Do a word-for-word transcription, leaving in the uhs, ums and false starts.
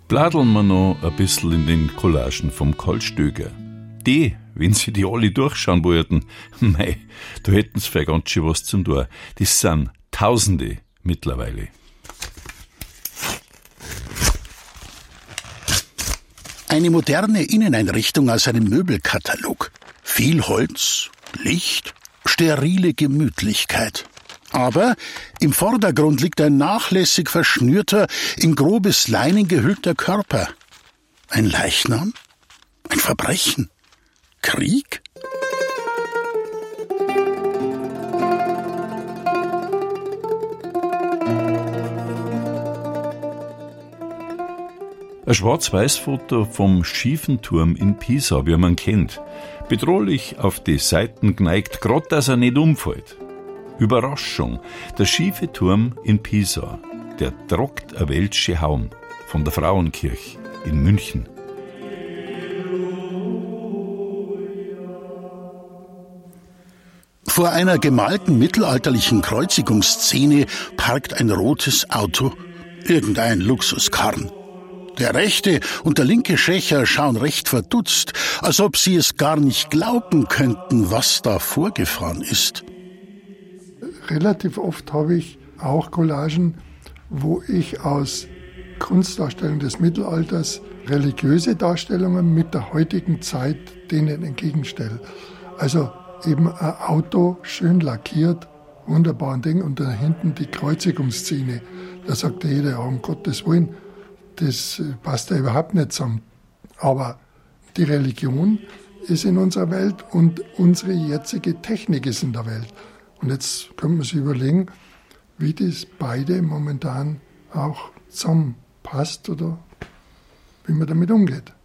Bladeln wir noch ein bisschen in den Collagen vom Karl Stöger. Die, wenn sie die alle durchschauen wollten, mei, da hätten sie für ganz schön was zum Tor. Das sind Tausende mittlerweile. Eine moderne Inneneinrichtung aus einem Möbelkatalog. Viel Holz, Licht, sterile Gemütlichkeit. Aber im Vordergrund liegt ein nachlässig verschnürter, in grobes Leinen gehüllter Körper. Ein Leichnam? Ein Verbrechen? Krieg? Ein Schwarz-Weiß-Foto vom schiefen Turm in Pisa, wie man kennt. Bedrohlich auf die Seiten geneigt, grad dass er nicht umfällt. Überraschung, der schiefe Turm in Pisa, der trockt a weltsche Hauen von der Frauenkirche in München. Vor einer gemalten mittelalterlichen Kreuzigungsszene parkt ein rotes Auto, irgendein Luxuskarren. Der rechte und der linke Schächer schauen recht verdutzt, als ob sie es gar nicht glauben könnten, was da vorgefahren ist. Relativ oft habe ich auch Collagen, wo ich aus Kunstdarstellungen des Mittelalters religiöse Darstellungen mit der heutigen Zeit denen entgegenstelle. Also eben ein Auto, schön lackiert, wunderbar ein Ding, und da hinten die Kreuzigungsszene. Da sagt ja jeder, ja, um Gottes Willen, das passt ja überhaupt nicht zusammen. Aber die Religion ist in unserer Welt und unsere jetzige Technik ist in der Welt. Und jetzt können wir sich überlegen, wie das beide momentan auch zusammenpasst oder wie man damit umgeht.